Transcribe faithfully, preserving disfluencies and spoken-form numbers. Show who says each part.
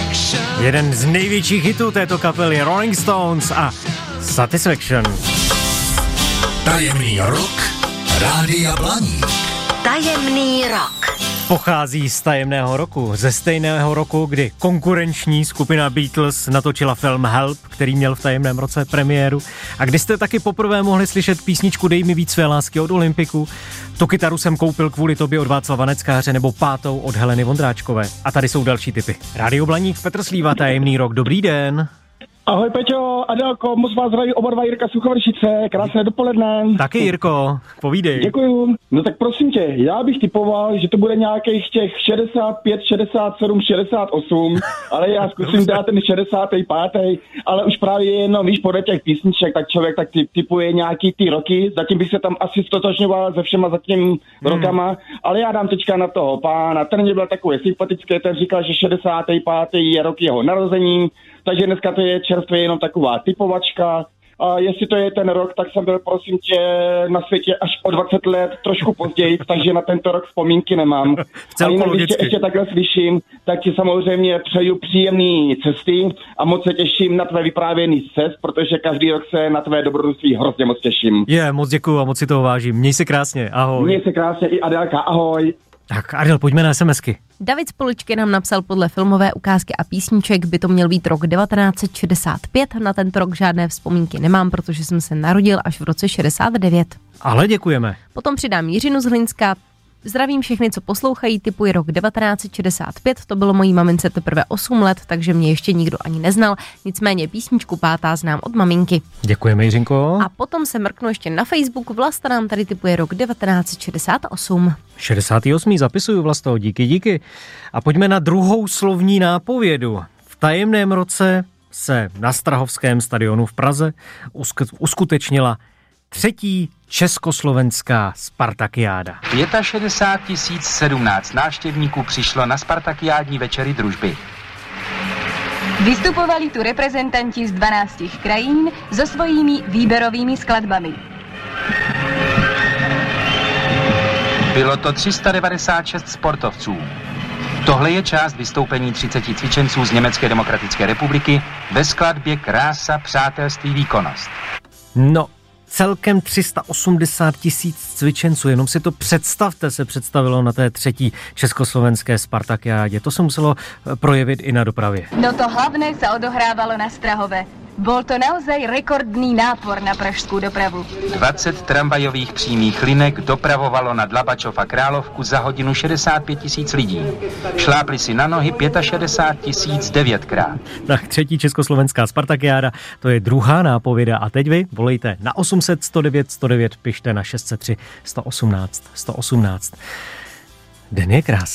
Speaker 1: Jeden z největších hitů této kapely Rolling Stones a Satisfaction.
Speaker 2: Tajemný rok Rádia Blaník.
Speaker 3: Tajemný rok.
Speaker 1: Pochází z tajemného roku, ze stejného roku, kdy konkurenční skupina Beatles natočila film Help, který měl v tajemném roce premiéru, a kdy jste taky poprvé mohli slyšet písničku Dej mi víc své lásky od Olympiku. Tu kytaru jsem koupil kvůli tobě od Václava Neckáře nebo Pátou od Heleny Vondráčkové. A tady jsou další tipy. Rádio Blaník, Petr Slíva, tajemný rok, dobrý den.
Speaker 4: Ahoj Peťo, Adelko, moc vás zdraví oba dva, Jirka Suchovršice, krásné dopoledne.
Speaker 1: Taky Jirko, povídej.
Speaker 4: Děkuju. No tak prosím tě, já bych typoval, že to bude nějakých těch šedesát pět, šedesát sedm, šedesát osm, ale já zkusím dát ten šedesátý pátý, ale už právě jenom, víš, podle těch písniček, tak člověk tak typuje nějaký ty roky, zatím bych se tam asi stotožňoval se všema za těm hmm. rokama, ale já dám teďka na toho pána, ten mě byl takový sympatický, ten říkal, že šedesátý pátý je rok jeho narození, takže dneska to je čerstvě jenom taková typovačka. A jestli to je ten rok, tak jsem byl, prosím tě, na světě až o dvacet let, trošku později, takže na tento rok vzpomínky nemám. A jinak, když tě ještě takhle slyším, tak ti samozřejmě přeju příjemné cesty a moc se těším na tvé vyprávěný cest, protože každý rok se na tvé dobrodružství hrozně moc těším.
Speaker 1: Je, yeah, moc děkuju a moc si toho vážím. Měj se krásně, ahoj.
Speaker 4: Měj se krásně i Adelka, ahoj.
Speaker 1: Tak, Adel, pojďme na SMSky.
Speaker 5: David Spoličky nám napsal: podle filmové ukázky a písniček by to měl být rok devatenáct set šedesát pět. Na tento rok žádné vzpomínky nemám, protože jsem se narodil až v roce šedesát devět.
Speaker 1: Ale děkujeme.
Speaker 5: Potom přidám Jiřinu z Hlinska. Zdravím všechny, co poslouchají, typuji rok devatenáct set šedesát pět, to bylo mojí mamince teprve osm let, takže mě ještě nikdo ani neznal, nicméně písničku Pátá znám od maminky.
Speaker 1: Děkujeme, Jiřinko.
Speaker 5: A potom se mrknu ještě na Facebook, Vlasta nám tady typuje rok devatenáct set šedesát osm.
Speaker 1: šedesátý osmý zapisuju, Vlasto, díky, díky. A pojďme na druhou slovní nápovědu. V tajemném roce se na Strahovském stadionu v Praze uskutečnila třetí československá Spartakiáda.
Speaker 6: šedesát pět tisíc sedmnáct návštěvníků přišlo na Spartakiádní večery družby.
Speaker 7: Vystupovali tu reprezentanti z dvanácti krajín so svojimi výberovými skladbami.
Speaker 6: Bylo to tři sta devadesát šest sportovců. Tohle je část vystoupení třiceti cvičenců z Německé demokratické republiky ve skladbě Krása, přátelství, výkonnost.
Speaker 1: No, celkem tři sta osmdesát tisíc cvičenců, jenom si to představte, se představilo na té třetí československé Spartakiádě. To se muselo projevit i na dopravě.
Speaker 7: No to hlavné se odohrávalo na Strahove. Bol to naozaj rekordný nápor na pražskou dopravu.
Speaker 6: dvacet tramvajových přímých linek dopravovalo na Dlabačov a Královku za hodinu šedesát pět tisíc lidí. Šlápli si na nohy šedesát pět tisíc devětkrát.
Speaker 1: Tak třetí československá Spartakiáda, to je druhá nápověda. A teď vy volejte na osm set sto devět sto devět, pište na šest set tři sto osmnáct sto osmnáct. Den je krásný.